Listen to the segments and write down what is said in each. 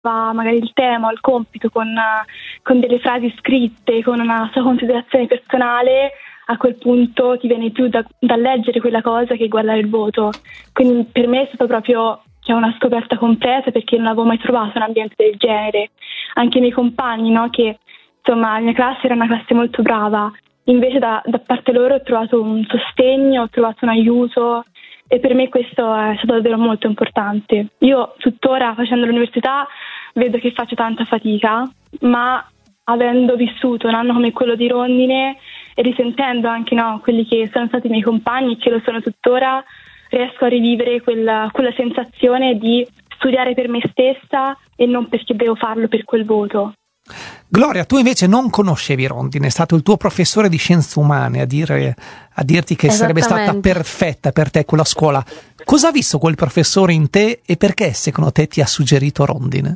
magari il tema o il compito con delle frasi scritte, con una sua considerazione personale, a quel punto ti viene più da leggere quella cosa che guardare il voto. Quindi per me è stato proprio una scoperta completa, perché non avevo mai trovato un ambiente del genere. Anche i miei compagni, no, che insomma la mia classe era una classe molto brava, invece da parte loro ho trovato un sostegno, ho trovato un aiuto, e per me questo è stato davvero molto importante. Io tuttora, facendo l'università, vedo che faccio tanta fatica, ma avendo vissuto un anno come quello di Rondine e risentendo anche quelli che sono stati i miei compagni, che lo sono tuttora, riesco a rivivere quella sensazione di studiare per me stessa e non perché devo farlo per quel voto. Gloria, tu invece non conoscevi Rondine, è stato il tuo professore di scienze umane a dirti che sarebbe stata perfetta per te quella scuola. Cosa ha visto quel professore in te e perché secondo te ti ha suggerito Rondine?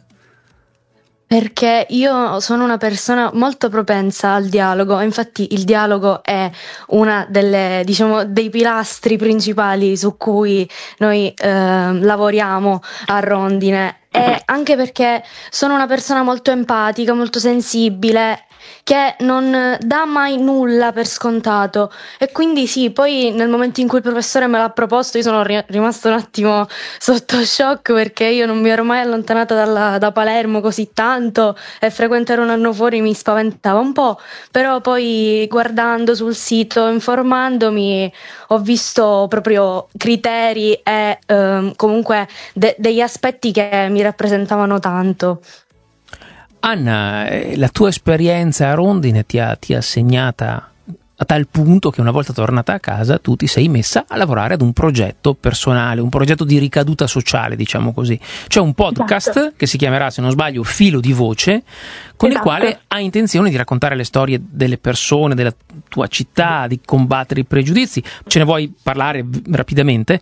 Perché io sono una persona molto propensa al dialogo, infatti il dialogo è una dei pilastri principali su cui noi lavoriamo a Rondine, e anche perché sono una persona molto empatica, molto sensibile, che non dà mai nulla per scontato, e quindi sì, poi nel momento in cui il professore me l'ha proposto io sono rimasta un attimo sotto shock, perché io non mi ero mai allontanata da Palermo così tanto e frequentare un anno fuori mi spaventava un po', però poi guardando sul sito, informandomi, ho visto proprio criteri e comunque degli aspetti che mi rappresentavano tanto. Anna, la tua esperienza a Rondine ti ha segnata a tal punto che una volta tornata a casa tu ti sei messa a lavorare ad un progetto personale, un progetto di ricaduta sociale, diciamo così. C'è un podcast che si chiamerà, se non sbaglio, Filo di Voce, con il quale hai intenzione di raccontare le storie delle persone, della tua città, di combattere i pregiudizi. Ce ne vuoi parlare rapidamente?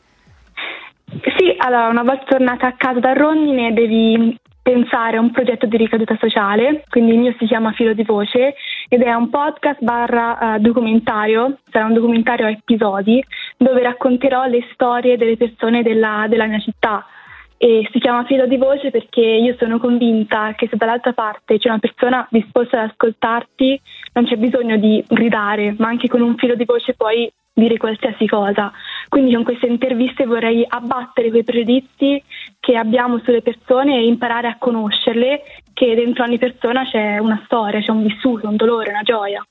Sì, allora, una volta tornata a casa da Rondine devi pensare a un progetto di ricaduta sociale, quindi il mio si chiama Filo di Voce ed è un podcast / documentario, sarà un documentario a episodi dove racconterò le storie delle persone della mia città, e si chiama Filo di Voce perché io sono convinta che se dall'altra parte c'è una persona disposta ad ascoltarti non c'è bisogno di gridare, ma anche con un filo di voce puoi dire qualsiasi cosa. Quindi con queste interviste vorrei abbattere quei pregiudizi che abbiamo sulle persone e imparare a conoscerle, che dentro ogni persona c'è una storia, c'è un vissuto, un dolore, una gioia.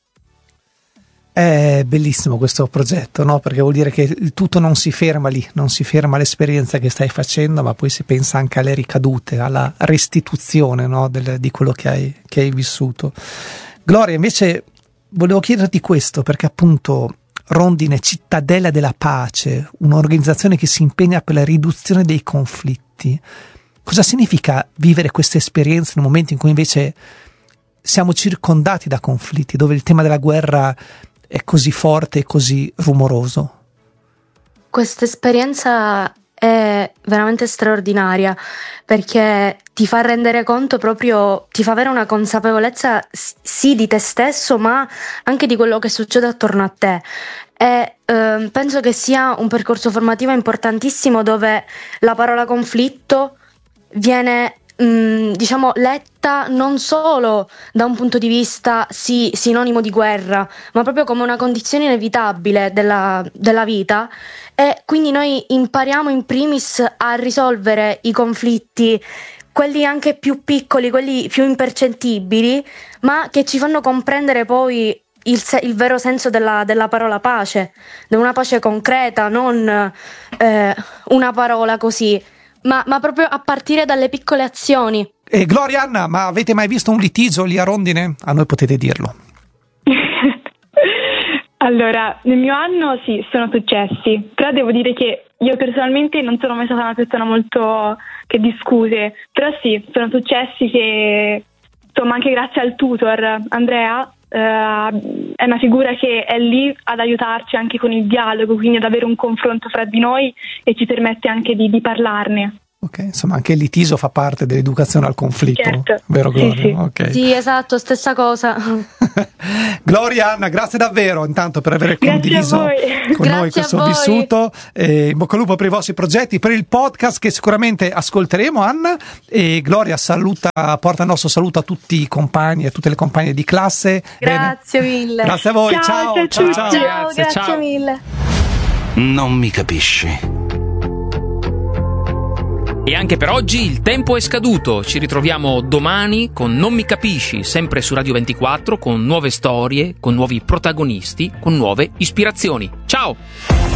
È bellissimo questo progetto, no? Perché vuol dire che il tutto non si ferma lì, non si ferma all'esperienza che stai facendo, ma poi si pensa anche alle ricadute, alla restituzione, no? Di quello che hai vissuto. Gloria, invece volevo chiederti questo, perché appunto Rondine, cittadella della pace, un'organizzazione che si impegna per la riduzione dei conflitti. Cosa significa vivere queste esperienze in un momento in cui invece siamo circondati da conflitti, dove il tema della guerra è così forte e così rumoroso? Questa esperienza è veramente straordinaria, perché ti fa rendere conto proprio, ti fa avere una consapevolezza sì di te stesso, ma anche di quello che succede attorno a te. E penso che sia un percorso formativo importantissimo, dove la parola conflitto viene letta non solo da un punto di vista sinonimo di guerra, ma proprio come una condizione inevitabile della vita, e quindi noi impariamo in primis a risolvere i conflitti, quelli anche più piccoli, quelli più impercettibili, ma che ci fanno comprendere poi il vero senso della parola pace, una pace concreta, non una parola così, ma proprio a partire dalle piccole azioni. Gloria, Anna, ma avete mai visto un litigio lì a Rondine? A noi potete dirlo. Allora, nel mio anno sì, sono successi, però devo dire che io personalmente non sono mai stata una persona molto che discute, però sì, sono successi che, insomma, anche grazie al tutor Andrea, è una figura che è lì ad aiutarci anche con il dialogo, quindi ad avere un confronto fra di noi, e ci permette anche di parlarne. Ok, insomma anche il litigio fa parte dell'educazione al conflitto, certo. Vero Gloria? Sì. Okay. Sì, esatto, stessa cosa. Gloria, Anna, grazie davvero intanto per aver condiviso con noi questo vissuto. In bocca al lupo per i vostri progetti, per il podcast che sicuramente ascolteremo, Anna. E Gloria porta il nostro saluto a tutti i compagni e a tutte le compagne di classe. Grazie mille. Grazie a voi, ciao. Grazie mille. Non mi capisci. E anche per oggi il tempo è scaduto. Ci ritroviamo domani con Non mi capisci, sempre su Radio 24, con nuove storie, con nuovi protagonisti, con nuove ispirazioni. Ciao!